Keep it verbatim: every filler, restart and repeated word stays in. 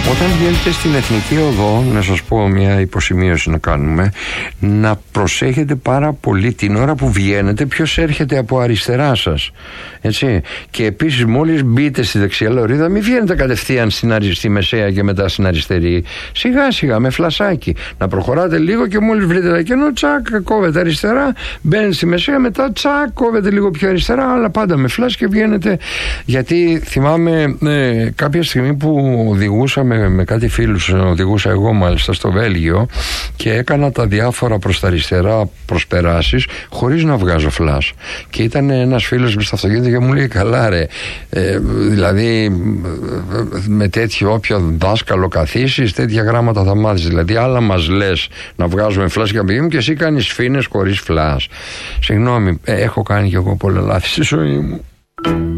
Όταν βγαίνετε στην Εθνική Οδό, να σας πω μια υποσημείωση να κάνουμε, να προσέχετε πάρα πολύ την ώρα που βγαίνετε ποιος έρχεται από αριστερά σας. Έτσι. Και επίσης μόλις μπείτε στη δεξιά λωρίδα, μην βγαίνετε κατευθείαν στην αριστερή, στη μεσαία και μετά στην αριστερή. Σιγά σιγά με φλασάκι. Να προχωράτε λίγο και μόλις βρείτε ένα κενό, τσακ, κόβετε αριστερά, μπαίνετε στη μεσαία, μετά τσακ, κόβετε λίγο πιο αριστερά, αλλά πάντα με φλας και βγαίνετε. Γιατί θυμάμαι ε, κάποια στιγμή που οδηγούσα με, με κάτι φίλους, οδηγούσα εγώ μάλιστα στο Βέλγιο και έκανα τα διάφορα προς τα αριστερά προσπεράσεις χωρίς να βγάζω φλας. Και ήταν ένας φίλος με στο αυτοκίνητο και μου λέει, καλά ρε, ε, δηλαδή με τέτοιο όποιο δάσκαλο καθίσεις, τέτοια γράμματα θα μάθεις. Δηλαδή άλλα μας λες να βγάζουμε φλας και να πηγαίνουμε και εσύ κάνεις φίνες χωρίς φλας. Συγγνώμη, ε, έχω κάνει κι εγώ πολλά λάθη στη ζωή μου.